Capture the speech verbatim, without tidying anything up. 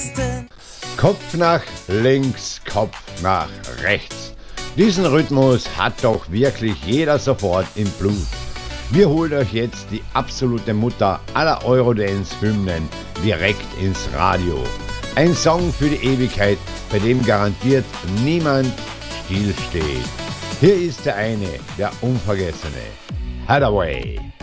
Kopf nach links, Kopf nach rechts. Diesen Rhythmus hat doch wirklich jeder sofort im Blut. Wir holen euch jetzt die absolute Mutter aller Eurodance-Hymnen direkt ins Radio. Ein Song für die Ewigkeit, bei dem garantiert niemand stillsteht. Hier ist der eine, der Unvergessene. Hathaway.